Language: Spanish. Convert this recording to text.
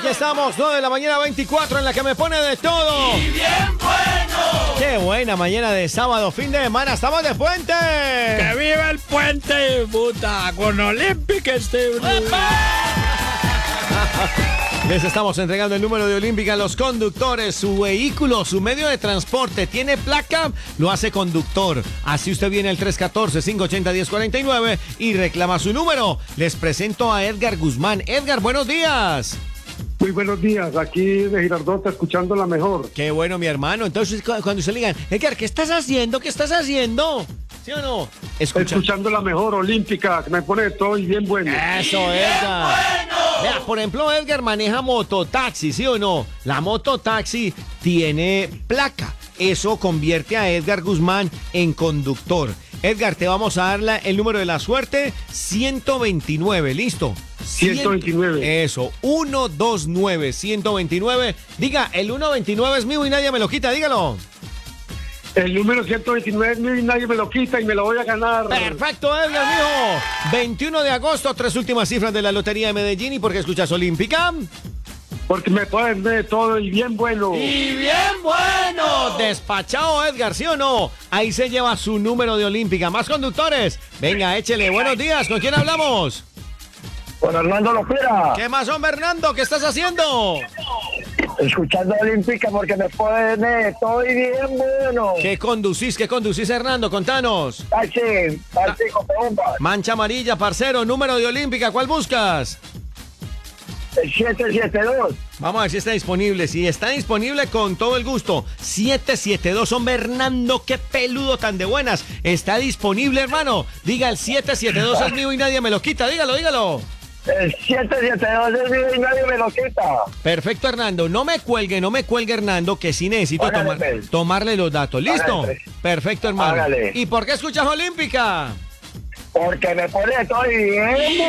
estamos, 9 de la mañana 24, en la que me pone de todo. ¡Y bien bueno! ¡Qué buena mañana de sábado, fin de semana! ¡Estamos de puente! ¡Que viva el puente, puta! Con Olímpica Les estamos entregando el número de Olímpica a los conductores. Su vehículo, su medio de transporte tiene placa, lo hace conductor. Así usted viene al 314-580-1049 y reclama su número. Les presento a Edgar Guzmán. Edgar, buenos días. Muy buenos días, aquí de Girardota, escuchando la mejor. Qué bueno, mi hermano. Entonces, cuando usted le digan, Edgar, ¿qué estás haciendo? ¿Qué estás haciendo? ¿Sí o no? Escuchando la mejor Olímpica, que me pone de todo y bien bueno. Eso, Edgar. Vea, por ejemplo, Edgar maneja mototaxi, ¿sí o no? La mototaxi tiene placa. Eso convierte a Edgar Guzmán en conductor. Edgar, te vamos a dar el número de la suerte, 129, ¿listo? 129. Eso, 129, 129. Diga, el 129 es mío y nadie me lo quita, dígalo. El número 129 es mío y nadie me lo quita y me lo voy a ganar. Perfecto, Edgar, mijo. 21 de agosto, 3 últimas cifras de la Lotería de Medellín. ¿Y por qué escuchas Olímpica? Porque me ponen de todo y bien bueno. ¡Y bien bueno! Despachado, Edgar, ¿sí o no? Ahí se lleva su número de Olímpica. Más conductores. Venga, échele. Buenos días. ¿Con quién hablamos? Con Armando Lopera. ¿Qué más, hombre, Hernando? ¿Qué estás haciendo? Escuchando Olímpica porque me pone estoy bien bueno. ¿Qué conducís, Hernando? Contanos. Taxi, con bombas. Mancha amarilla, parcero. Número de Olímpica. ¿Cuál buscas? El 772. Vamos a ver si está disponible. Si está disponible, con todo el gusto. 772. Hombre, Hernando, qué peludo tan de buenas. Está disponible, hermano. Diga, el 772 es mío y nadie me lo quita. Dígalo. El 772 es mío y nadie me lo quita. Perfecto, Hernando. No me cuelgue, Hernando, que sí necesito Hágale, tomarle los datos. ¿Listo? Hágale. Perfecto, hermano. Hágale. ¿Y por qué escuchas Olímpica? Porque me pone estoy bien